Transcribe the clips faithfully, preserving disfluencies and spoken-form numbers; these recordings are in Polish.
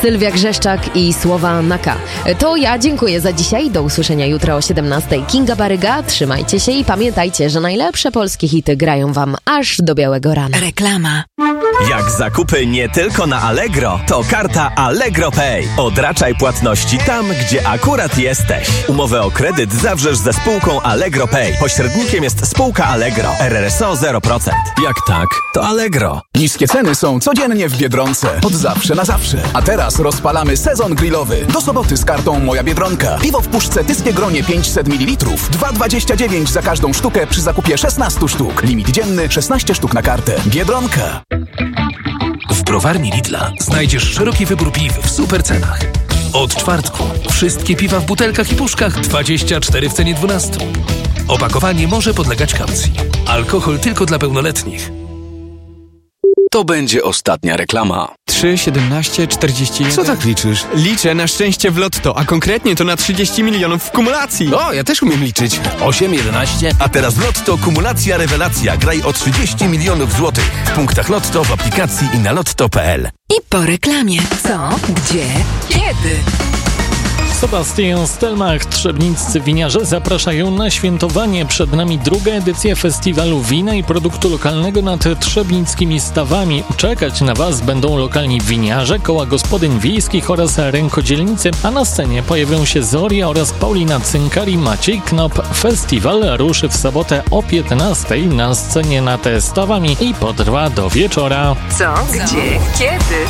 Sylwia Grzeszczak i słowa na K. To ja dziękuję za dzisiaj. Do usłyszenia jutro o siedemnastej. Kinga Baryga. Trzymajcie się i pamiętajcie, że najlepsze polskie hity grają wam aż do białego rana. Reklama. Jak zakupy nie tylko na Allegro, to karta Allegro Pay. Odraczaj płatności tam, gdzie akurat jesteś. Umowę o kredyt zawrzesz ze spółką Allegro Pay. Pośrednikiem jest spółka Allegro. R R S O zero procent. Jak tak, to Allegro. Niskie ceny są codziennie w Biedronce. Od zawsze na zawsze. A teraz rozpalamy sezon grillowy. Do soboty z kartą Moja Biedronka. Piwo w puszce Tyskie Gronie pięćset mililitrów. dwa dwadzieścia dziewięć za każdą sztukę przy zakupie szesnaście sztuk. Limit dzienny szesnaście sztuk na kartę. Biedronka. W browarni Lidla znajdziesz szeroki wybór piw w super cenach. Od czwartku wszystkie piwa w butelkach i puszkach dwadzieścia cztery w cenie dwunastu. Opakowanie może podlegać kaucji. Alkohol tylko dla pełnoletnich. To będzie ostatnia reklama. trzy, siedemnaście, czterdzieści jeden. Co tak liczysz? Liczę na szczęście w lotto, a konkretnie to na trzydzieści milionów w kumulacji. O, ja też umiem liczyć. osiem, jedenaście. A teraz Lotto Kumulacja Rewelacja. Graj o trzydzieści milionów złotych. W punktach Lotto, w aplikacji i na lotto kropka p l. I po reklamie. Co? Gdzie? Kiedy? Sebastian Stelmach, trzebniccy winiarze zapraszają na świętowanie. Przed nami druga edycja festiwalu wina i produktu lokalnego nad trzebnickimi stawami. Czekać na Was będą lokalni winiarze, koła gospodyń wiejskich oraz rękodzielnicy, a na scenie pojawią się Zoria oraz Paulina Cynkar i Maciej Knop. Festiwal ruszy w sobotę o piętnastej na scenie nad stawami i potrwa do wieczora. Co? Gdzie? Kiedy?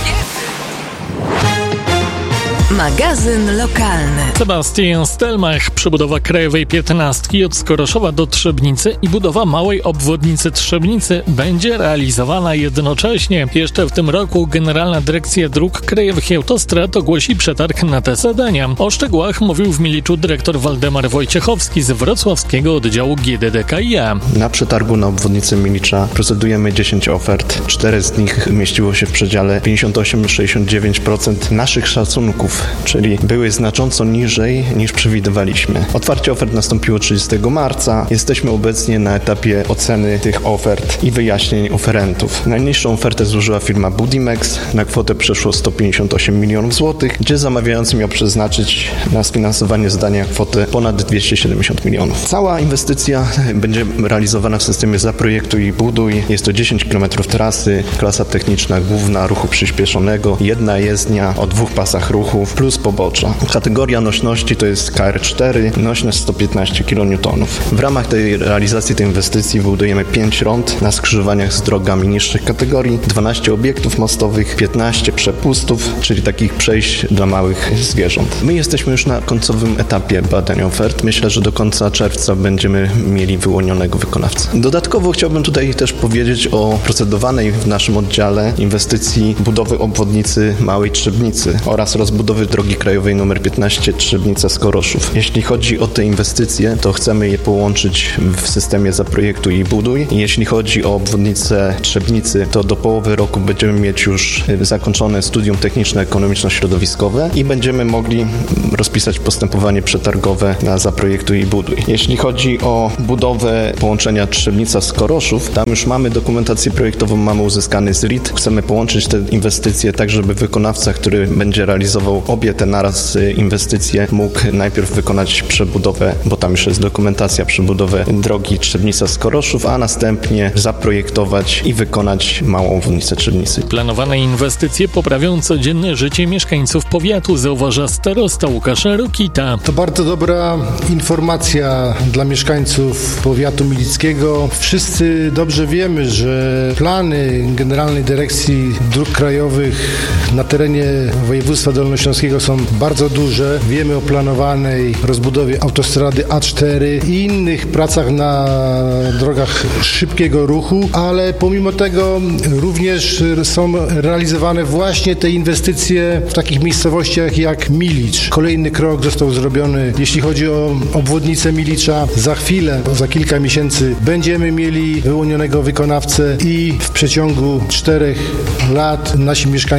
Magazyn lokalny. Sebastian Stelmach, przebudowa krajowej piętnastki od Skoroszowa do Trzebnicy i budowa małej obwodnicy Trzebnicy będzie realizowana jednocześnie. Jeszcze w tym roku Generalna Dyrekcja Dróg Krajowych i Autostrad ogłosi przetarg na te zadania. O szczegółach mówił w Miliczu dyrektor Waldemar Wojciechowski z wrocławskiego oddziału G D D K i A. Na przetargu na obwodnicę Milicza procedujemy dziesięć ofert. Cztery z nich mieściło się w przedziale pięćdziesiąt osiem do sześćdziesięciu dziewięciu procent naszych szacunków, czyli były znacząco niżej niż przewidywaliśmy. Otwarcie ofert nastąpiło trzydziestego marca. Jesteśmy obecnie na etapie oceny tych ofert i wyjaśnień oferentów. Najniższą ofertę złożyła firma Budimex. Na kwotę przeszło sto pięćdziesiąt osiem milionów złotych, gdzie zamawiający miał przeznaczyć na sfinansowanie zadania kwotę ponad dwieście siedemdziesiąt milionów. Cała inwestycja będzie realizowana w systemie Zaprojektuj i Buduj. Jest to dziesięć kilometrów trasy, klasa techniczna główna ruchu przyspieszonego, jedna jezdnia o dwóch pasach ruchu plus pobocza. Kategoria nośności to jest K R cztery, nośność sto piętnaście kilonewtonów. W ramach tej realizacji tej inwestycji wybudujemy pięć rond na skrzyżowaniach z drogami niższych kategorii, dwanaście obiektów mostowych, piętnaście przepustów, czyli takich przejść dla małych zwierząt. My jesteśmy już na końcowym etapie badań ofert. Myślę, że do końca czerwca będziemy mieli wyłonionego wykonawcę. Dodatkowo chciałbym tutaj też powiedzieć o procedowanej w naszym oddziale inwestycji budowy obwodnicy Małej Trzebnicy oraz rozbudowy drogi krajowej nr piętnaście Trzebnica-Skoroszów. Jeśli chodzi o te inwestycje, to chcemy je połączyć w systemie Zaprojektuj i Buduj. Jeśli chodzi o obwodnicę Trzebnicy, to do połowy roku będziemy mieć już zakończone studium techniczno-ekonomiczno-środowiskowe i będziemy mogli rozpisać postępowanie przetargowe na Zaprojektuj i Buduj. Jeśli chodzi o budowę połączenia Trzebnica-Skoroszów, tam już mamy dokumentację projektową, mamy uzyskany Z R I T. Chcemy połączyć te inwestycje tak, żeby wykonawca, który będzie realizował obie te naraz inwestycje, mógł najpierw wykonać przebudowę, bo tam już jest dokumentacja, przebudowę drogi Trzebnica-Skoroszów, a następnie zaprojektować i wykonać małą obwodnicę Trzebnicy. Planowane inwestycje poprawią codzienne życie mieszkańców powiatu, zauważa starosta Łukasz Rokita. To bardzo dobra informacja dla mieszkańców powiatu milickiego. Wszyscy dobrze wiemy, że plany Generalnej Dyrekcji Dróg Krajowych na terenie województwa dolnośląskiego są bardzo duże. Wiemy o planowanej rozbudowie autostrady A cztery i innych pracach na drogach szybkiego ruchu, ale pomimo tego również są realizowane właśnie te inwestycje w takich miejscowościach jak Milicz. Kolejny krok został zrobiony, jeśli chodzi o obwodnicę Milicza. Za chwilę, za kilka miesięcy będziemy mieli wyłonionego wykonawcę i w przeciągu czterech lat nasi mieszkańcy będą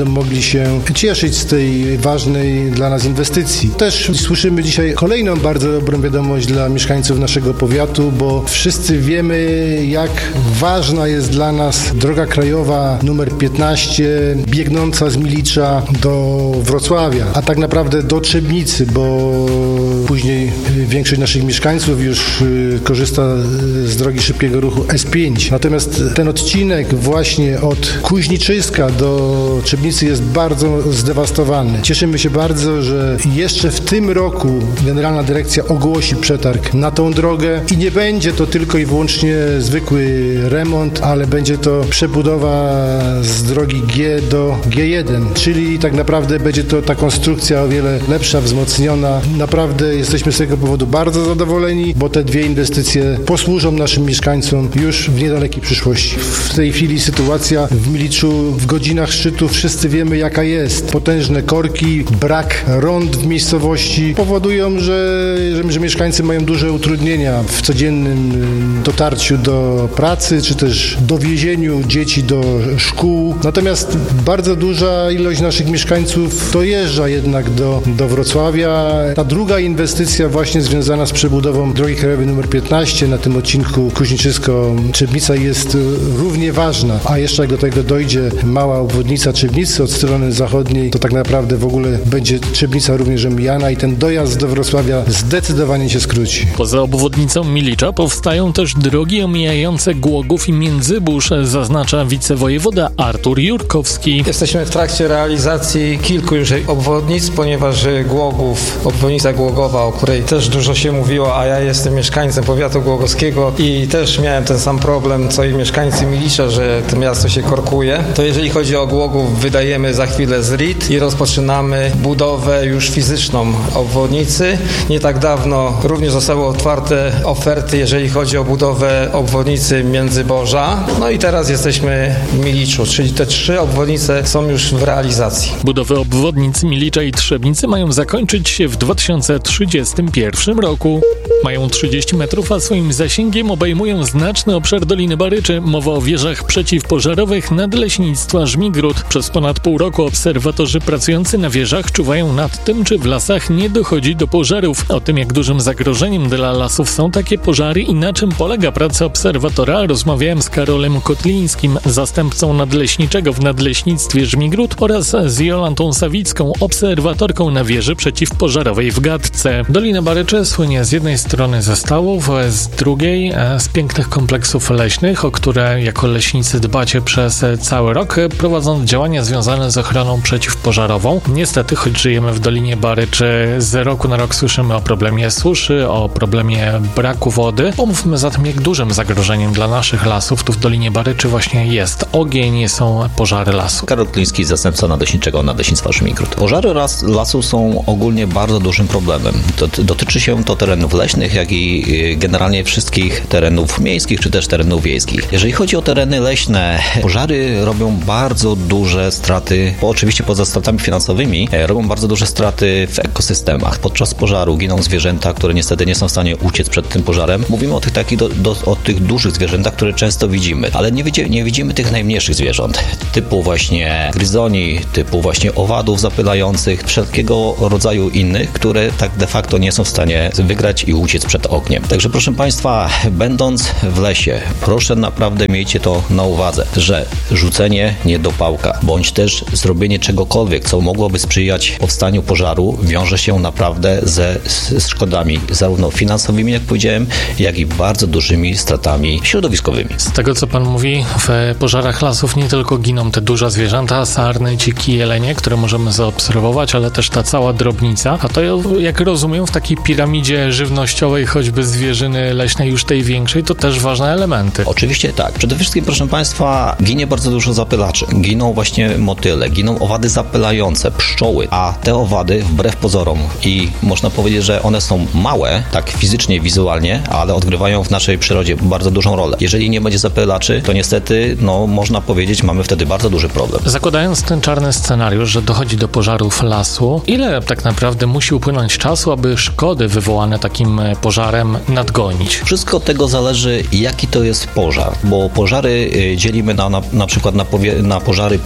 będą mogli się cieszyć z tej ważnej dla nas inwestycji. Też słyszymy dzisiaj kolejną bardzo dobrą wiadomość dla mieszkańców naszego powiatu, bo wszyscy wiemy, jak ważna jest dla nas droga krajowa numer piętnaście, biegnąca z Milicza do Wrocławia, a tak naprawdę do Trzebnicy, bo później większość naszych mieszkańców już korzysta z drogi szybkiego ruchu S pięć. Natomiast ten odcinek właśnie od Kuźniczyska do Trzebnicy jest bardzo zdewastowany. Cieszymy się bardzo, że jeszcze w tym roku Generalna Dyrekcja ogłosi przetarg na tą drogę i nie będzie to tylko i wyłącznie zwykły remont, ale będzie to przebudowa z drogi G do G jeden, czyli tak naprawdę będzie to ta konstrukcja o wiele lepsza, wzmocniona. Naprawdę jesteśmy z tego powodu bardzo zadowoleni, bo te dwie inwestycje posłużą naszym mieszkańcom już w niedalekiej przyszłości. W tej chwili sytuacja w Miliczu w godzinach szczytu wszyscy wiemy, jaka jest. Potężne korki, brak rond w miejscowości powodują, że, że, że mieszkańcy mają duże utrudnienia w codziennym dotarciu do pracy, czy też dowiezieniu dzieci do szkół. Natomiast bardzo duża ilość naszych mieszkańców dojeżdża jednak do, do Wrocławia. Ta druga inwestycja właśnie związana z przebudową drogi krajowej numer piętnaście na tym odcinku Kuźniczysko-Trzebnica jest równie ważna, a jeszcze jak do tego dojdzie mała obwodnica Trzebnicy od strony zachodniej, to tak naprawdę w ogóle będzie Trzebnica również omijana i ten dojazd do Wrocławia zdecydowanie się skróci. Poza obwodnicą Milicza powstają też drogi omijające Głogów i Międzybórz, zaznacza wicewojewoda Artur Jurkowski. Jesteśmy w trakcie realizacji kilku już obwodnic, ponieważ Głogów, obwodnica Głogowa, o której też dużo się mówiło, a ja jestem mieszkańcem powiatu głogowskiego i też miałem ten sam problem, co i mieszkańcy Milicza, że to miasto się korkuje. To jeżeli chodzi o Głogów, wydajemy za chwilę z R I T i rozpoczynamy budowę już fizyczną obwodnicy. Nie tak dawno również zostały otwarte oferty, jeżeli chodzi o budowę obwodnicy Międzyborza. No i teraz jesteśmy w Miliczu, czyli te trzy obwodnice są już w realizacji. Budowę obwodnic Milicza i Trzebnicy mają zakończyć się w dwa tysiące trzydziestym pierwszym roku. Mają trzydzieści metrów, a swoim zasięgiem obejmują znaczny obszar Doliny Baryczy. Mowa o wieżach przeciwpożarowych Nadleśnictwa Żmigród. Przez ponad pół roku obserwatorzy pracujący na wieżach czuwają nad tym, czy w lasach nie dochodzi do pożarów. O tym, jak dużym zagrożeniem dla lasów są takie pożary i na czym polega praca obserwatora, rozmawiałem z Karolem Kotlińskim, zastępcą nadleśniczego w Nadleśnictwie Żmigród, oraz z Jolantą Sawicką, obserwatorką na wieży przeciwpożarowej w Gadce. Dolina Baryczy słynie z jednej strony ze stałów, z drugiej z pięknych kompleksów leśnych, o które jako leśnicy dbacie przez cały rok, prowadząc działania związane z ochroną przeciwpożarową. Niestety, choć żyjemy w Dolinie Baryczy, z roku na rok słyszymy o problemie suszy, o problemie braku wody. Pomówmy zatem, jak dużym zagrożeniem dla naszych lasów tu w Dolinie Baryczy właśnie jest ogień, są pożary lasu. Karol Kliński, zastępca nadleśniczego Nadleśnictwa Żmigród. Pożary las, lasu są ogólnie bardzo dużym problemem. Dotyczy się to terenów leśnych, jak i generalnie wszystkich terenów miejskich, czy też terenów wiejskich. Jeżeli chodzi o tereny leśne, pożary robią bardzo duże straty, bo oczywiście poza stratami finansowymi, robią bardzo duże straty w ekosystemach. Podczas pożaru giną zwierzęta, które niestety nie są w stanie uciec przed tym pożarem. Mówimy o tych takich, do, do, o tych dużych zwierzętach, które często widzimy, ale nie, widzi, nie widzimy tych najmniejszych zwierząt, typu właśnie gryzoni, typu właśnie owadów zapylających, wszelkiego rodzaju innych, które tak de facto nie są w stanie wygrać i uciec przed ogniem. Także proszę Państwa, będąc w lesie, proszę naprawdę miejcie to na uwadze, że rzucenie niedopałka, bądź też zrobienie czegokolwiek, co mogłoby sprzyjać powstaniu pożaru, wiąże się naprawdę ze z szkodami, zarówno finansowymi, jak powiedziałem, jak i bardzo dużymi stratami środowiskowymi. Z tego, co Pan mówi, w pożarach lasów nie tylko giną te duże zwierzęta, sarny, dziki, jelenie, które możemy zaobserwować, ale też ta cała drobnica, a to, jak rozumiem, w takiej piramidzie żywnościowej, choćby zwierzyny leśnej już tej większej, to też ważne elementy. Oczywiście tak. Przede wszystkim, proszę Państwa, ginie bardzo dużo zapylaczy. Giną właśnie motyle, giną owady zapylające, pszczoły, a te owady, wbrew pozorom, i można powiedzieć, że one są małe, tak fizycznie, wizualnie, ale odgrywają w naszej przyrodzie bardzo dużą rolę. Jeżeli nie będzie zapylaczy, to niestety, no, można powiedzieć, mamy wtedy bardzo duży problem. Zakładając ten czarny scenariusz, że dochodzi do pożarów lasu, ile tak naprawdę musi upłynąć czasu, aby szkody wywołane takim pożarem nadgonić? Wszystko od tego zależy, jaki to jest pożar, bo pożary dzielimy na, na, na przykład na, powie, na pożary powierzchniowe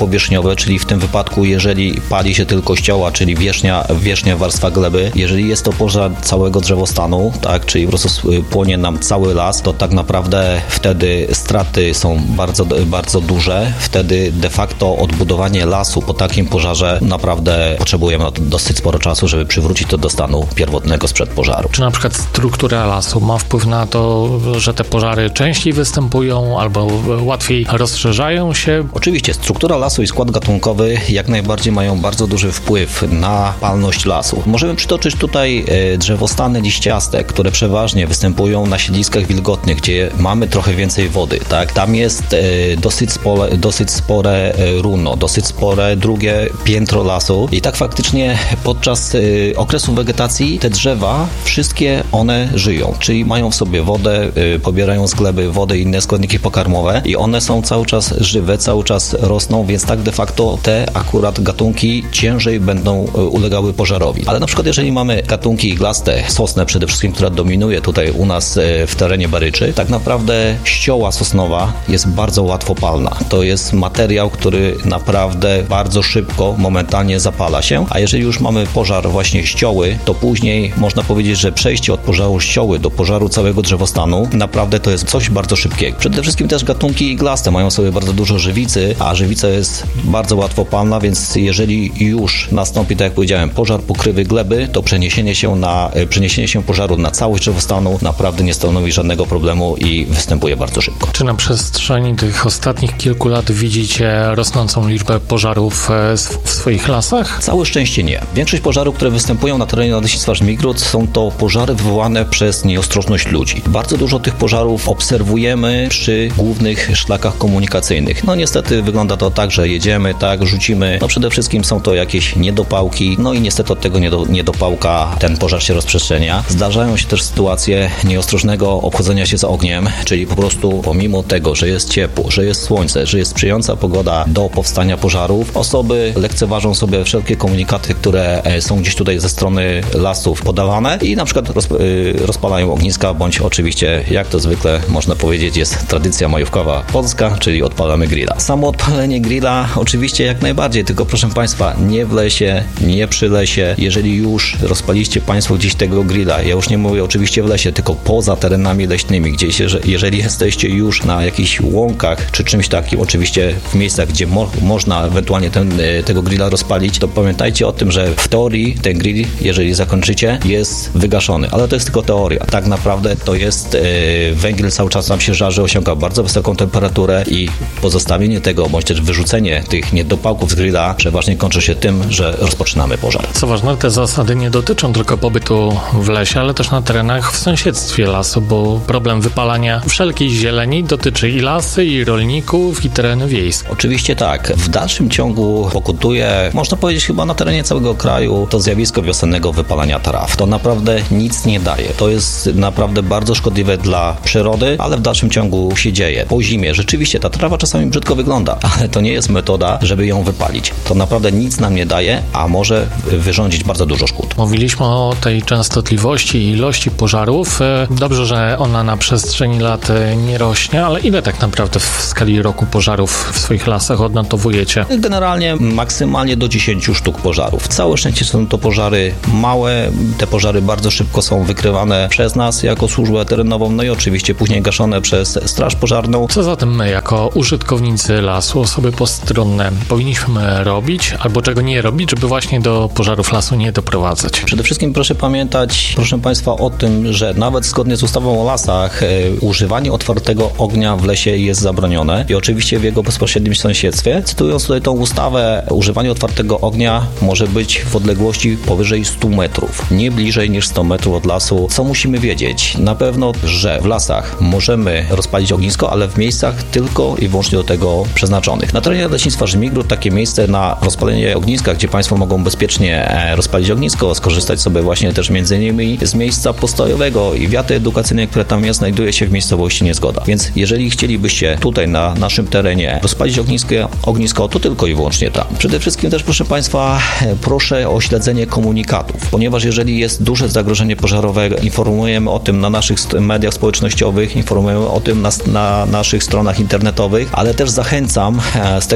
pożarowe, czyli w tym wypadku, jeżeli pali się tylko ścioła, czyli wierzchnia, wierzchnia warstwa gleby, jeżeli jest to pożar całego drzewostanu, tak, czyli po prostu płonie nam cały las, to tak naprawdę wtedy straty są bardzo, bardzo duże. Wtedy de facto odbudowanie lasu po takim pożarze naprawdę potrzebujemy na to dosyć sporo czasu, żeby przywrócić to do stanu pierwotnego sprzed pożaru. Czy na przykład struktura lasu ma wpływ na to, że te pożary częściej występują albo łatwiej rozszerzają się? Oczywiście, struktura lasu i skład gatunkowy jak najbardziej mają bardzo duży wpływ na palność lasu. Możemy przytoczyć tutaj drzewostany liściaste, które przeważnie występują na siedliskach wilgotnych, gdzie mamy trochę więcej wody, tak? Tam jest dosyć spore, dosyć spore runo, dosyć spore drugie piętro lasu i tak faktycznie podczas okresu wegetacji te drzewa, wszystkie one żyją, czyli mają w sobie wodę, pobierają z gleby wodę i inne składniki pokarmowe i one są cały czas żywe, cały czas rosną, więc tak de facto te akurat gatunki ciężej będą ulegały pożarowi. Ale na przykład jeżeli mamy gatunki iglaste, sosnę przede wszystkim, która dominuje tutaj u nas w terenie Baryczy, tak naprawdę ścioła sosnowa jest bardzo łatwo palna. To jest materiał, który naprawdę bardzo szybko, momentalnie zapala się, a jeżeli już mamy pożar właśnie ścioły, to później można powiedzieć, że przejście od pożaru ścioły do pożaru całego drzewostanu naprawdę to jest coś bardzo szybkiego. Przede wszystkim też gatunki iglaste mają sobie bardzo dużo żywicy, a żywica jest bardzo łatwo palna, więc jeżeli już nastąpi, tak jak powiedziałem, pożar pokrywy gleby, to przeniesienie się na przeniesienie się pożaru na całość drzewostanu naprawdę nie stanowi żadnego problemu i występuje bardzo szybko. Czy na przestrzeni tych ostatnich kilku lat widzicie rosnącą liczbę pożarów w swoich lasach? Całe szczęście nie. Większość pożarów, które występują na terenie Nadleśnictwa Żmigród, są to pożary wywołane przez nieostrożność ludzi. Bardzo dużo tych pożarów obserwujemy przy głównych szlakach komunikacyjnych. No niestety wygląda to tak, że jedziemy, tak, rzucimy. No przede wszystkim są to jakieś niedopałki, no i niestety od tego niedo, niedopałka ten pożar się rozprzestrzenia. Zdarzają się też sytuacje nieostrożnego obchodzenia się z ogniem, czyli po prostu pomimo tego, że jest ciepło, że jest słońce, że jest sprzyjająca pogoda do powstania pożarów, osoby lekceważą sobie wszelkie komunikaty, które są gdzieś tutaj ze strony lasów podawane i na przykład roz, rozpalają ogniska, bądź oczywiście, jak to zwykle można powiedzieć, jest tradycja majówkowa polska, czyli odpalamy grilla. Samo odpalenie grilla oczywiście jak najbardziej, tylko proszę Państwa, nie w lesie, nie przy lesie. Jeżeli już rozpaliście Państwo gdzieś tego grilla, ja już nie mówię oczywiście w lesie, tylko poza terenami leśnymi, gdzieś, jeżeli jesteście już na jakichś łąkach, czy czymś takim, oczywiście w miejscach, gdzie mo- można ewentualnie ten, tego grilla rozpalić, to pamiętajcie o tym, że w teorii ten grill, jeżeli zakończycie, jest wygaszony, ale to jest tylko teoria. Tak naprawdę to jest yy, węgiel cały czas nam się żarzy, osiąga bardzo wysoką temperaturę i pozostawienie tego, bądź też wyrzucenie tych niedopałków z grilla przeważnie kończy się tym, że rozpoczynamy pożar. Co ważne, te zasady nie dotyczą tylko pobytu w lesie, ale też na terenach w sąsiedztwie lasu, bo problem wypalania wszelkiej zieleni dotyczy i lasy, i rolników, i tereny wiejskie. Oczywiście tak. W dalszym ciągu pokutuje, można powiedzieć chyba na terenie całego kraju, to zjawisko wiosennego wypalania traw. To naprawdę nic nie daje. To jest naprawdę bardzo szkodliwe dla przyrody, ale w dalszym ciągu się dzieje. Po zimie rzeczywiście ta trawa czasami brzydko wygląda, ale to nie jest metoda, żeby ją wypalić. To naprawdę nic nam nie daje, a może wyrządzić bardzo dużo szkód. Mówiliśmy o tej częstotliwości i ilości pożarów. Dobrze, że ona na przestrzeni lat nie rośnie, ale ile tak naprawdę w skali roku pożarów w swoich lasach odnotowujecie? Generalnie maksymalnie do dziesięciu sztuk pożarów. Całe szczęście są to pożary małe. Te pożary bardzo szybko są wykrywane przez nas jako służbę terenową, no i oczywiście później gaszone przez Straż Pożarną. Co zatem my, jako użytkownicy lasu, osoby postronne, powinniśmy robić, albo czego nie robić, żeby właśnie do pożarów lasu nie doprowadzać? Przede wszystkim proszę pamiętać, proszę Państwa, o tym, że nawet zgodnie z ustawą o lasach e, używanie otwartego ognia w lesie jest zabronione i oczywiście w jego bezpośrednim sąsiedztwie. Cytując tutaj tą ustawę, używanie otwartego ognia może być w odległości powyżej stu metrów, nie bliżej niż sto metrów od lasu. Co musimy wiedzieć? Na pewno, że w lasach możemy rozpalić ognisko, ale w miejscach tylko i wyłącznie do tego przeznaczonych. Na terenie Leśnictwa Żmigród takie miejsce na rozpalenie ogniska, gdzie Państwo mogą bezpiecznie rozpalić ognisko, skorzystać sobie właśnie też między innymi z miejsca postojowego i wiaty edukacyjnej, które tam jest, znajduje się w miejscowości Niezgoda. Więc jeżeli chcielibyście tutaj na naszym terenie rozpalić ognisko, ognisko, to tylko i wyłącznie tam. Przede wszystkim też, proszę Państwa, proszę o śledzenie komunikatów, ponieważ jeżeli jest duże zagrożenie pożarowe, informujemy o tym na naszych mediach społecznościowych, informujemy o tym na, na naszych stronach internetowych, ale też zachęcam z tego miejsca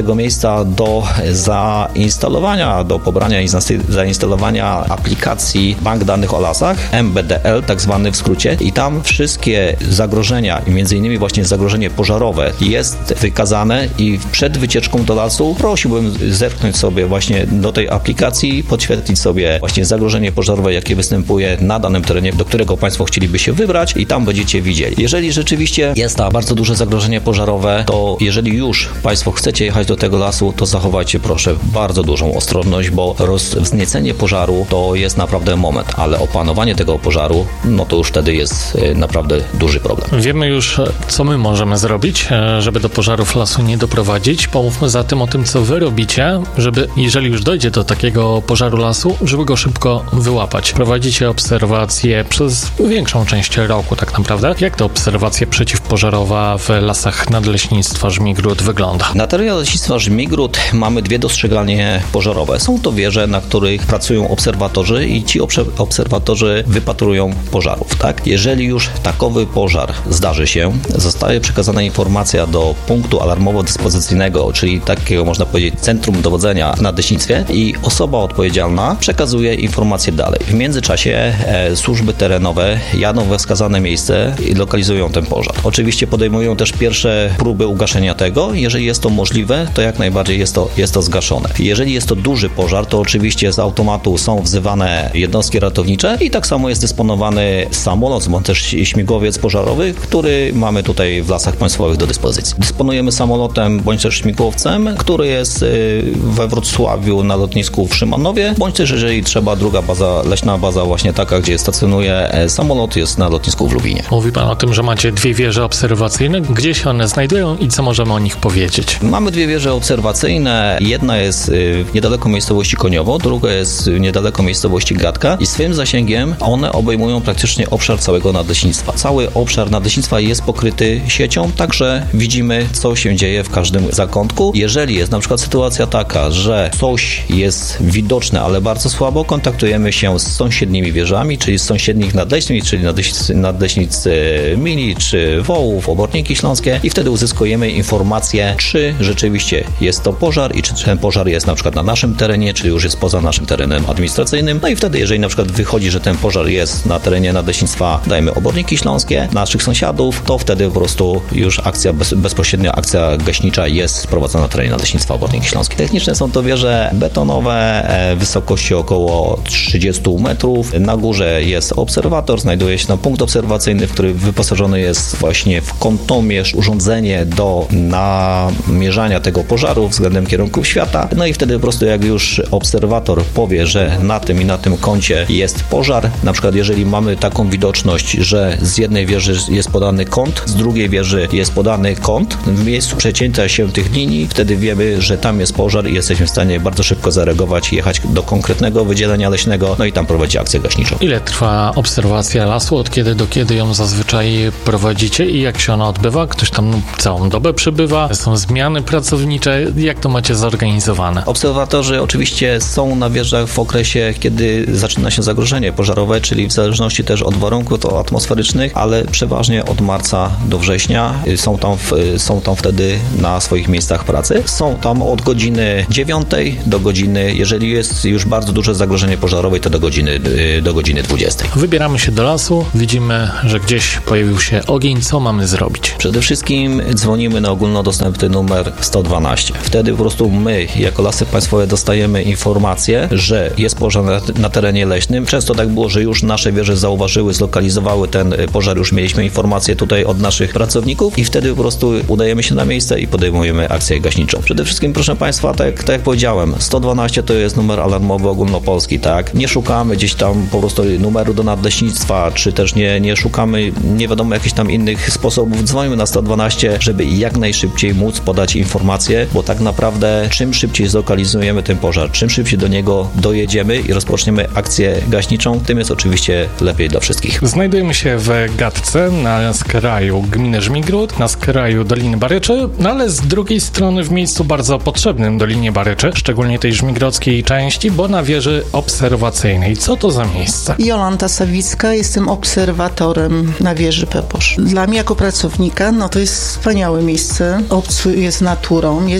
miejsca do zainstalowania, do pobrania i zainstalowania aplikacji Bank Danych o Lasach, M B D L, tak zwany w skrócie, i tam wszystkie zagrożenia, i między innymi właśnie zagrożenie pożarowe jest wykazane i przed wycieczką do lasu prosiłbym zerknąć sobie właśnie do tej aplikacji, podświetlić sobie właśnie zagrożenie pożarowe, jakie występuje na danym terenie, do którego Państwo chcieliby się wybrać, i tam będziecie widzieli. Jeżeli rzeczywiście jest to bardzo duże zagrożenie pożarowe, to jeżeli już Państwo chcecie jechać do tego lasu, to zachowajcie proszę bardzo dużą ostrożność, bo rozwzniecenie pożaru to jest naprawdę moment, ale opanowanie tego pożaru, no to już wtedy jest naprawdę duży problem. Wiemy już, co my możemy zrobić, żeby do pożarów lasu nie doprowadzić. Pomówmy zatem o tym, co wy robicie, żeby, jeżeli już dojdzie do takiego pożaru lasu, żeby go szybko wyłapać. Prowadzicie obserwacje przez większą część roku tak naprawdę. Jak ta obserwacja przeciwpożarowa w lasach Nadleśnictwa Żmigród wygląda? Na terenie Nadleśnictwa Żmigród mamy dwie dostrzegalnie pożarowe. Są to wieże, na których pracują obserwatorzy i ci obserwatorzy wypatrują pożarów, tak? Jeżeli już takowy pożar zdarzy się, zostaje przekazana informacja do punktu alarmowo-dyspozycyjnego, czyli takiego, można powiedzieć, centrum dowodzenia w nadleśnictwie, i osoba odpowiedzialna przekazuje informacje dalej. W międzyczasie e, służby terenowe jadą we wskazane miejsce i lokalizują ten pożar. Oczywiście podejmują też pierwsze próby ugaszenia tego. Jeżeli jest to możliwe, to jak najbardziej jest to, jest to zgaszone. Jeżeli jest to duży pożar, to oczywiście z automatu są wzywane jednostki ratownicze i tak samo jest dysponowany samolot, bądź też śmigłowiec pożarowy, który mamy tutaj w Lasach Państwowych do dyspozycji. Dysponujemy samolotem bądź też śmigłowcem, który jest we Wrocławiu na lotnisku w Szymonowie, bądź też, jeżeli trzeba, druga baza, leśna baza właśnie taka, gdzie stacjonuje samolot, jest na lotnisku w Lubinie. Mówi Pan o tym, że macie dwie wieże obserwacyjne. Gdzie się one znajdują i co możemy o nich powiedzieć? Mamy dwie wieże obserwacyjne. Jedna jest niedaleko miejscowości Koniowo, druga jest niedaleko miejscowości Gadka i swoim zasięgiem one obejmują praktycznie obszar całego nadleśnictwa. Cały obszar nadleśnictwa jest pokryty siecią, także widzimy, co się dzieje w każdym zakątku. Jeżeli jest na przykład sytuacja taka, że coś jest widoczne, ale bardzo słabo, kontaktujemy się z sąsiednimi wieżami, czyli z sąsiednich nadleśnic, czyli nadleśnic, nadleśnic Mili czy Wołów, Oborniki Śląskie, i wtedy uzyskujemy informację, czy rzeczywiście jest to pożar i czy ten pożar jest na przykład na naszym terenie, czy już jest poza naszym terenem administracyjnym. No i wtedy, jeżeli na przykład wychodzi, że ten pożar jest na terenie nadleśnictwa, dajmy Oborniki Śląskie, naszych sąsiadów, to wtedy po prostu już akcja, bez, bezpośrednia akcja gaśnicza jest prowadzona na terenie nadleśnictwa Oborniki Śląskie. Techniczne są to wieże betonowe, e, wysokości około trzydzieści metrów. Na górze jest obserwator, znajduje się tam punkt obserwacyjny, w który wyposażony jest właśnie w kątomierz urządzenie do namierzania tego pożaru względem kierunków świata. No i wtedy po prostu jak już obserwator powie, że na tym i na tym kącie jest pożar, na przykład jeżeli mamy taką widoczność, że z jednej wieży jest podany kąt, z drugiej wieży jest podany kąt, w miejscu przecięcia się tych linii, wtedy wiemy, że tam jest pożar i jesteśmy w stanie bardzo szybko zareagować i jechać do konkretnego wydzielenia leśnego, no i tam prowadzić akcję gaśniczą. Ile trwa obserwacja lasu? Od kiedy do kiedy ją zazwyczaj prowadzicie i jak się ona odbywa? Ktoś tam całą dobę przybywa? Są zmiany pracownicze? Jak to macie zorganizowane? Obserwatorzy oczywiście są na wieżach w okresie, kiedy zaczyna się zagrożenie pożarowe, czyli w zależności też od warunków atmosferycznych, ale przeważnie od marca do września są tam, w, są tam wtedy na swoich miejscach pracy. Są tam od godziny dziewiątej do godziny, jeżeli jest już bardzo duże zagrożenie pożarowe, to do godziny, do godziny dwudziestej. Wybieramy się do lasu, widzimy, że gdzieś pojawił się ogień. Co mamy zrobić? Przede wszystkim dzwonimy na ogólnodostępny numer sto dwanaście. Wtedy po prostu my, jako Lasy Państwowe, dostajemy informację, że jest pożar na, na terenie leśnym. Często tak było, że już nasze wieże zauważyły, zlokalizowały ten pożar, już mieliśmy informację tutaj od naszych pracowników i wtedy po prostu udajemy się na miejsce i podejmujemy akcję gaśniczą. Przede wszystkim, proszę Państwa, tak, tak jak powiedziałem, sto dwanaście to jest numer alarmowy ogólnopolski, tak? Nie szukamy gdzieś tam po prostu numeru do nadleśnictwa, czy też nie, nie szukamy nie wiadomo jakichś tam innych sposobów. Dzwonimy na sto dwanaście, żeby jak najszybciej móc podać informację, bo tak naprawdę czym szybciej zlokalizujemy ten pożar, czym szybciej do niego dojedziemy i rozpoczniemy akcję gaśniczą, tym jest oczywiście lepiej dla wszystkich. Znajdujemy się w Gadce, na skraju gminy Żmigród, na skraju Doliny Baryczy, no ale z drugiej strony w miejscu bardzo potrzebnym Dolinie Baryczy, szczególnie tej żmigrodzkiej części, bo na wieży obserwacyjnej. Co to za miejsce? Jolanta Sawicka, jestem obserwatorem na wieży Peposz. Dla mnie jako pracownika, no to jest wspaniałe miejsce. Obcuję z naturą, jest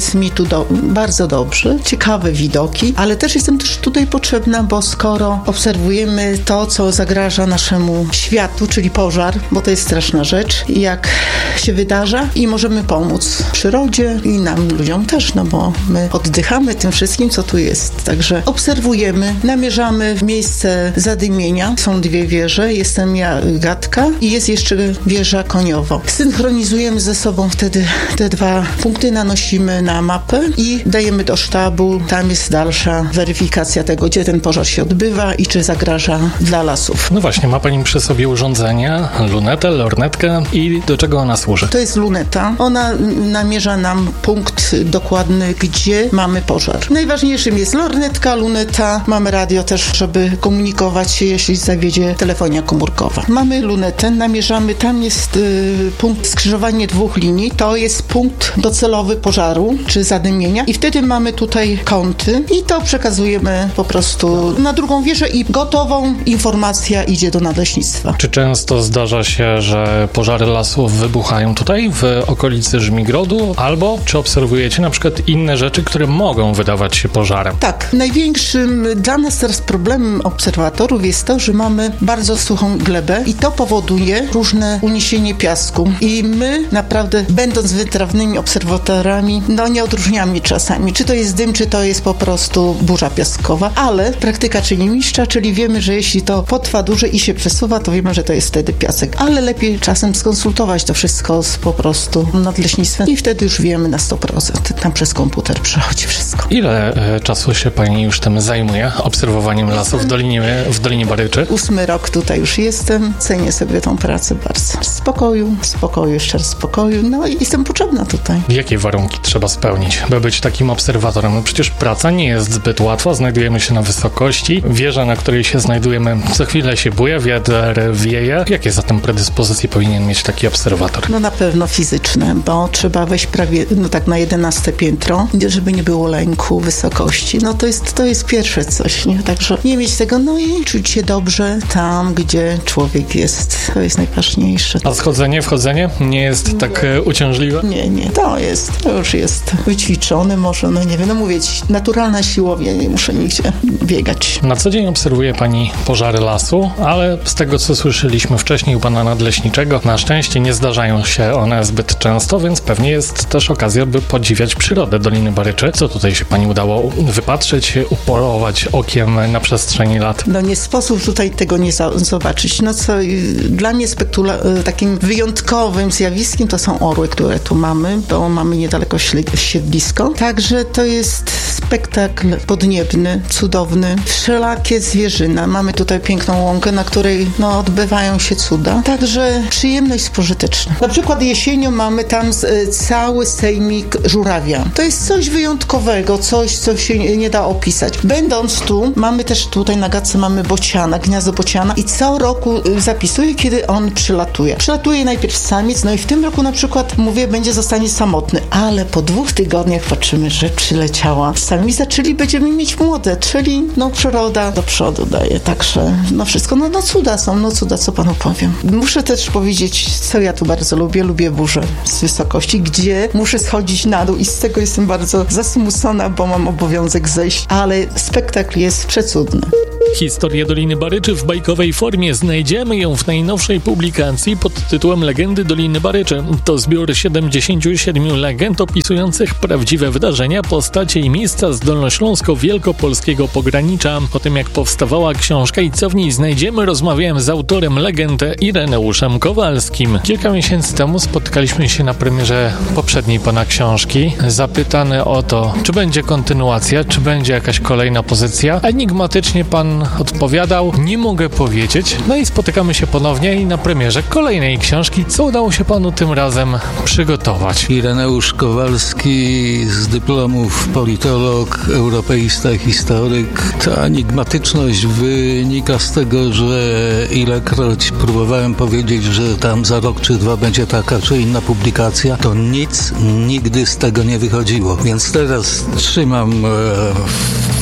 jest mi tu do, bardzo dobrze, ciekawe widoki, ale też jestem też tutaj potrzebna, bo skoro obserwujemy to, co zagraża naszemu światu, czyli pożar, bo to jest straszna rzecz, jak się wydarza i możemy pomóc przyrodzie i nam, ludziom też, no bo my oddychamy tym wszystkim, co tu jest. Także obserwujemy, namierzamy w miejsce zadymienia. Są dwie wieże, jestem ja, Gadka, i jest jeszcze wieża Koniowo. Synchronizujemy ze sobą wtedy te dwa punkty, nanosimy na mapę i dajemy do sztabu. Tam jest dalsza weryfikacja tego, gdzie ten pożar się odbywa i czy zagraża dla lasów. No właśnie, ma Pani przy sobie urządzenia, lunetę, lornetkę i do czego ona służy? To jest luneta. Ona namierza nam punkt dokładny, gdzie mamy pożar. Najważniejszym jest lornetka, luneta. Mamy radio też, żeby komunikować się, jeśli zawiedzie telefonia komórkowa. Mamy lunetę, namierzamy, tam jest y, punkt skrzyżowanie dwóch linii. To jest punkt docelowy pożaru, czy zadymienia i wtedy mamy tutaj kąty i to przekazujemy po prostu na drugą wieżę i gotową informacja idzie do nadleśnictwa. Czy często zdarza się, że pożary lasów wybuchają tutaj w okolicy Żmigrodu, albo czy obserwujecie na przykład inne rzeczy, które mogą wydawać się pożarem? Tak. Największym dla nas teraz problemem obserwatorów jest to, że mamy bardzo suchą glebę i to powoduje różne uniesienie piasku. I my naprawdę, będąc wytrawnymi obserwatorami, no nie odróżniamy czasami, czy to jest dym, czy to jest po prostu burza piaskowa, ale praktyka czyni mistrza, czyli wiemy, że jeśli to potrwa dłużej i się przesuwa, to wiemy, że to jest wtedy piasek. Ale lepiej czasem skonsultować to wszystko z po prostu nadleśnictwem i wtedy już wiemy na sto procent. Tam przez komputer przechodzi wszystko. Ile e, czasu się Pani już tym zajmuje, obserwowaniem lasów w Dolinie, w Dolinie Baryczy? Ósmy rok tutaj już jestem. Cenię sobie tą pracę bardzo. W spokoju, w spokoju, jeszcze raz w spokoju. No i jestem potrzebna tutaj. Jakie warunki trzeba spełnić, by być takim obserwatorem? No przecież praca nie jest zbyt łatwa. Znajdujemy się na wysokości. Wieża, na której się znajdujemy, co chwilę się buja, wiatr wieje. Jakie zatem predyspozycje powinien mieć taki obserwator? No na pewno fizyczne, bo trzeba wejść prawie, no tak na jedenaste piętro, żeby nie było lęku wysokości. No to jest, to jest pierwsze coś, nie? Także nie mieć tego, no i czuć się dobrze tam, gdzie człowiek jest. To jest najważniejsze. A schodzenie, wchodzenie nie jest nie. tak uciążliwe? Nie, nie. To jest, to już jest wyćwiczony, może, no nie wiem, no mówię ci, naturalna siłownia, nie muszę nigdzie biegać. Na co dzień obserwuje Pani pożary lasu, ale z tego, co słyszeliśmy wcześniej u Pana nadleśniczego, na szczęście nie zdarzają się one zbyt często, więc pewnie jest też okazja, by podziwiać przyrodę Doliny Baryczy. Co tutaj się Pani udało wypatrzeć, upolować okiem na przestrzeni lat? No nie sposób tutaj tego nie za- zobaczyć. No co dla mnie spektula- takim wyjątkowym zjawiskiem to są orły, które tu mamy, bo mamy niedaleko śle- siedlisko. Także to jest spektakl podniebny, cudowny. Wszelakie zwierzyna. Mamy tutaj piękną łąkę, na której no, odbywają się cuda. Także przyjemność spożyteczna. Na przykład jesienią mamy tam z, cały sejmik żurawia. To jest coś wyjątkowego, coś, co się nie, nie da opisać. Będąc tu, mamy też tutaj na Gadce mamy bociana, gniazdo bociana i co roku zapisuję, kiedy on przylatuje. Przylatuje najpierw samiec, no i w tym roku na przykład, mówię, będzie zostanie samotny, ale po dwóch tygodniach patrzymy, że przyleciała samica, czyli będziemy mieć młode, czyli no przyroda do przodu daje, także no wszystko, no, no cuda są, no cuda, co panu powiem. Muszę też powiedzieć, co ja tu bardzo lubię, lubię burze z wysokości, gdzie muszę schodzić na dół i z tego jestem bardzo zasmucona, bo mam obowiązek zejść, ale spektakl jest przecudny. Historię Doliny Baryczy w bajkowej formie. Znajdziemy ją w najnowszej publikacji pod tytułem Legendy Doliny Baryczy. To zbiór siedemdziesięciu siedmiu legend opisujących prawdziwe wydarzenia, postacie i miejsca z dolnośląsko-wielkopolskiego pogranicza. O tym, jak powstawała książka i co w niej znajdziemy, rozmawiałem z autorem legend Ireneuszem Kowalskim. Kilka miesięcy temu spotkaliśmy się na premierze poprzedniej pana książki. Zapytany o to, czy będzie kontynuacja, czy będzie jakaś kolejna pozycja. Enigmatycznie pan odpowiadał, nie mogę powiedzieć. No i spotykamy się ponownie i na premierze kolejnej książki. Co udało się panu tym razem przygotować? Ireneusz Kowalski z dyplomów politolog, europeista, historyk. Ta enigmatyczność wynika z tego, że ilekroć próbowałem powiedzieć, że tam za rok czy dwa będzie taka czy inna publikacja, to nic nigdy z tego nie wychodziło. Więc teraz trzymam e, w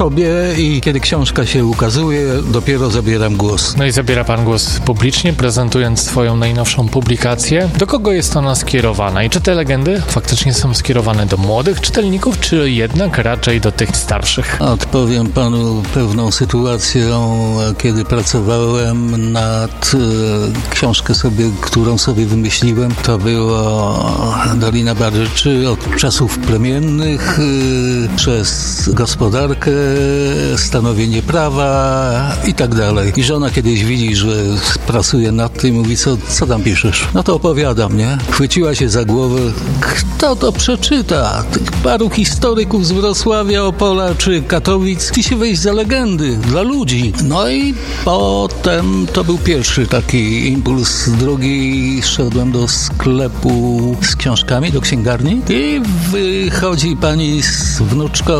sobie i kiedy książka się ukazuje, dopiero zabieram głos. No i zabiera pan głos publicznie, prezentując swoją najnowszą publikację. Do kogo jest ona skierowana i czy te legendy faktycznie są skierowane do młodych czytelników, czy jednak raczej do tych starszych? Odpowiem panu pewną sytuacją, kiedy pracowałem nad e, książkę sobie, którą sobie wymyśliłem. To było Dolina Baryczy od czasów plemiennych e, przez gospodarkę, stanowienie prawa i tak dalej. I żona kiedyś widzi, że pracuje nad tym, mówi, co, co tam piszesz? No to opowiadam, nie? Chwyciła się za głowę. Kto to przeczyta? Tych paru historyków z Wrocławia, Opola czy Katowic. Ty się weź za legendy dla ludzi. No i potem to był pierwszy taki impuls. Drugi szedłem do sklepu z książkami, do księgarni i wychodzi pani z wnuczką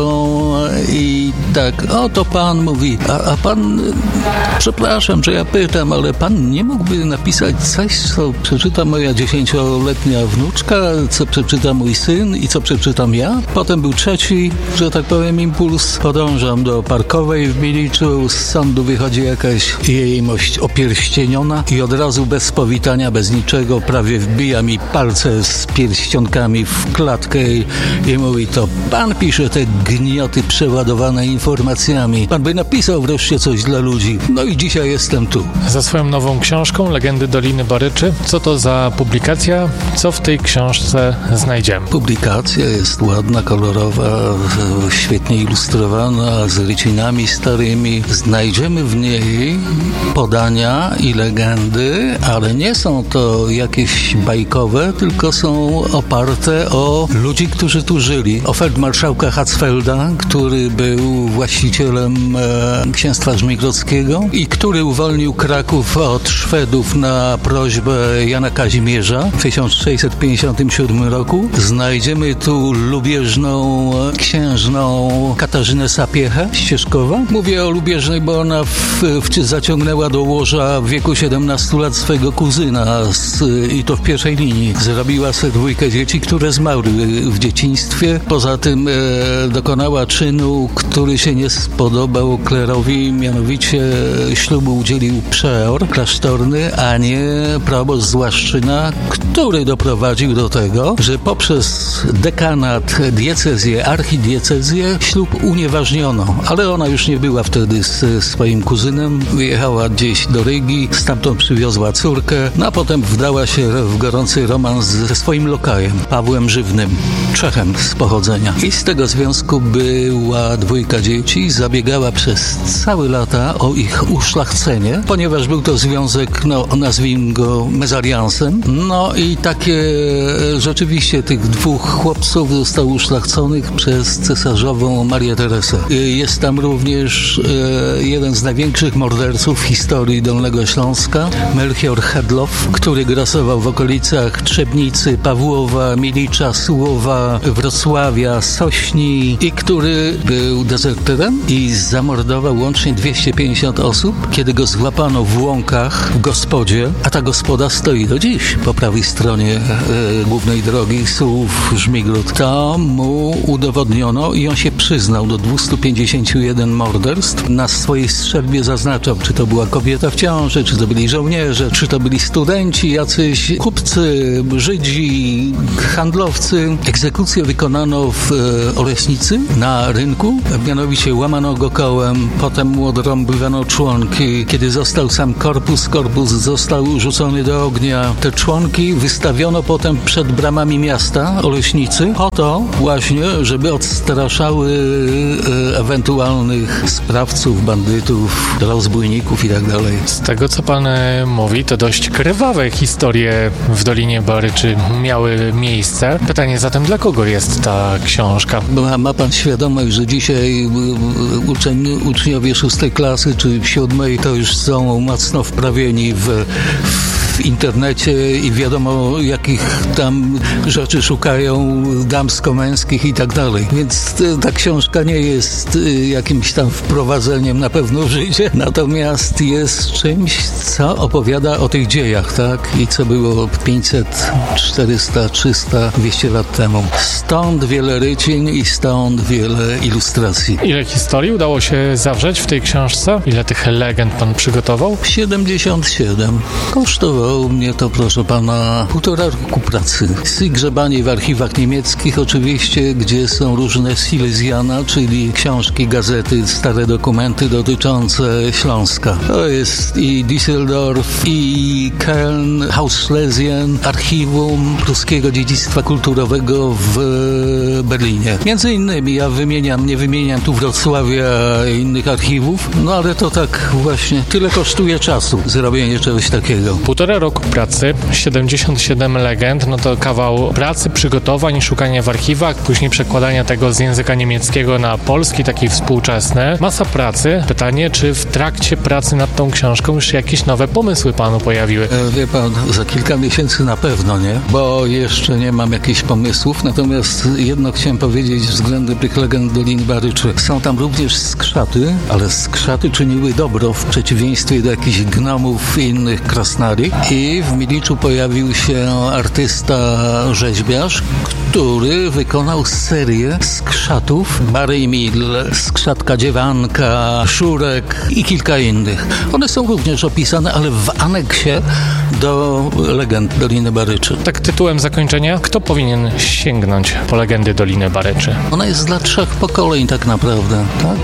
i tak, o to pan mówi, a, a pan, przepraszam, że ja pytam, ale pan nie mógłby napisać coś, co przeczyta moja dziesięcioletnia wnuczka, co przeczyta mój syn i co przeczytam ja? Potem był trzeci, że tak powiem, impuls. Podążam do Parkowej w Miliczu, z sądu wychodzi jakaś jejmość opierścieniona i od razu bez powitania, bez niczego, prawie wbija mi palce z pierścionkami w klatkę i, i mówi, to pan pisze te gnioty przeładowane informacjami. Pan by napisał wreszcie coś dla ludzi. No i dzisiaj jestem tu. Za swoją nową książką Legendy Doliny Baryczy. Co to za publikacja? Co w tej książce znajdziemy? Publikacja jest ładna, kolorowa, świetnie ilustrowana, z rycinami starymi. Znajdziemy w niej podania i legendy, ale nie są to jakieś bajkowe, tylko są oparte o ludzi, którzy tu żyli. O feldmarszałka Hatzfelda, który był właścicielem e, księstwa żmigrodzkiego i który uwolnił Kraków od Szwedów na prośbę Jana Kazimierza w tysiąc sześćset pięćdziesiątym siódmym roku. Znajdziemy tu lubieżną księżną Katarzynę Sapiechę z Cieszkowa. Mówię o lubieżnej, bo ona w, w, zaciągnęła do łoża w wieku siedemnastu lat swego kuzyna z, i to w pierwszej linii. Zrobiła sobie dwójkę dzieci, które zmarły w dzieciństwie. Poza tym e, dokonała czynu, który się nie spodobał klerowi, mianowicie ślubu udzielił przeor klasztorny, a nie proboszcz z Łaszczyna, który doprowadził do tego, że poprzez dekanat, diecezję, archidiecezję ślub unieważniono, ale ona już nie była wtedy z swoim kuzynem, wyjechała gdzieś do Rygi, stamtąd przywiozła córkę, no a potem wdała się w gorący romans ze swoim lokajem, Pawłem Żywnym, Czechem z pochodzenia. I z tego związku była dwójka dzieci, zabiegała przez całe lata o ich uszlachcenie, ponieważ był to związek, no nazwijmy go mezaliansem. No i takie rzeczywiście tych dwóch chłopców zostało uszlachconych przez cesarzową Marię Teresę. Jest tam również e, jeden z największych morderców w historii Dolnego Śląska, Melchior Hedlow, który grasował w okolicach Trzebnicy, Pawłowa, Milicza, Sułowa, Wrocławia, Sośni i który był dezerterem i zamordował łącznie dwieście pięćdziesiąt osób, kiedy go złapano w Łąkach w gospodzie, a ta gospoda stoi do dziś po prawej stronie e, głównej drogi Sułów-Żmigród. To mu udowodniono i on się przyznał do dwustu pięćdziesięciu jeden morderstw. Na swojej strzelbie zaznaczał, czy to była kobieta w ciąży, czy to byli żołnierze, czy to byli studenci, jacyś kupcy, Żydzi, handlowcy. Egzekucję wykonano w e, Oleśnicy na rynku, mianowicie łamano go kołem, potem mu odrąbywano członki. Kiedy został sam korpus, korpus został rzucony do ognia. Te członki wystawiono potem przed bramami miasta Oleśnicy po to właśnie, żeby odstraszały e, ewentualnych sprawców, bandytów, rozbójników i tak dalej. Z tego, co pan mówi, to dość krwawe historie w Dolinie Baryczy miały miejsce. Pytanie zatem, dla kogo jest ta książka? Ma, ma pan świadomość, że dzisiaj uczeń, uczniowie szóstej klasy czy siódmej to już są mocno wprawieni w, w w internecie i wiadomo, jakich tam rzeczy szukają damsko-męskich i tak dalej. Więc ta książka nie jest jakimś tam wprowadzeniem na pewno w życie, natomiast jest czymś, co opowiada o tych dziejach, tak? I co było pięćset, czterysta, trzysta, dwieście lat temu. Stąd wiele rycin i stąd wiele ilustracji. Ile historii udało się zawrzeć w tej książce? Ile tych legend pan przygotował? siedemdziesiąt siedem. Kosztowało mnie to, proszę pana, półtora roku pracy. I grzebanie w archiwach niemieckich oczywiście, gdzie są różne Silesiana, czyli książki, gazety, stare dokumenty dotyczące Śląska. To jest i Düsseldorf, i Köln, Haus Schlesien, archiwum pruskiego dziedzictwa kulturowego w Berlinie. Między innymi ja wymieniam, nie wymieniam tu Wrocławia i innych archiwów, no ale to tak właśnie tyle kosztuje czasu zrobienie czegoś takiego. Półtora roku pracy, siedemdziesiąt siedem legend, no to kawał pracy, przygotowań, szukania w archiwach, później przekładania tego z języka niemieckiego na polski, taki współczesny. Masa pracy. Pytanie, czy w trakcie pracy nad tą książką już jakieś nowe pomysły panu pojawiły? E, wie pan, za kilka miesięcy na pewno, nie? Bo jeszcze nie mam jakichś pomysłów, natomiast jedno chciałem powiedzieć względem tych legend Doliny Baryczy. Są tam również skrzaty, ale skrzaty czyniły dobro w przeciwieństwie do jakichś gnomów i innych krasnali. I w Miliczu pojawił się artysta, rzeźbiarz, który wykonał serię skrzatów. Mary Mil, skrzatka dziewanka, Szurek i kilka innych. One są również opisane, ale w aneksie do legend Doliny Baryczy. Tak tytułem zakończenia, kto powinien sięgnąć po legendy Doliny Baryczy? Ona jest dla trzech pokoleń tak naprawdę, tak?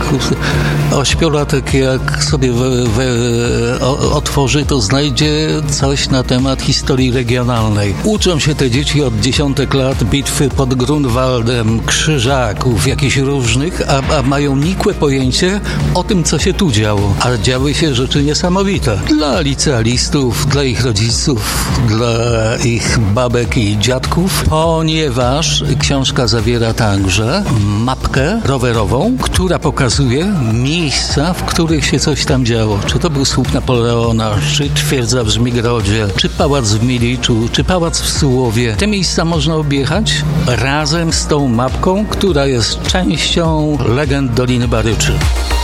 Ośmiolatek jak sobie we, we, o, otworzy, to znajdzie coś na temat historii regionalnej. Uczą się te dzieci od dziesiątek lat bitwy pod Grunwaldem, krzyżaków, jakichś różnych, a, a mają nikłe pojęcie o tym, co się tu działo. A działy się rzeczy niesamowite. Dla licealistów, dla ich rodziców, dla ich babek i dziadków, ponieważ książka zawiera także mapkę rowerową, która pokazuje miejsca, w których się coś tam działo. Czy to był słup Napoleona, czy twierdza w Żmigrodzie, czy pałac w Miliczu, czy pałac w Sułowie. Te miejsca można objechać razem z tą mapką, która jest częścią legend Doliny Baryczy.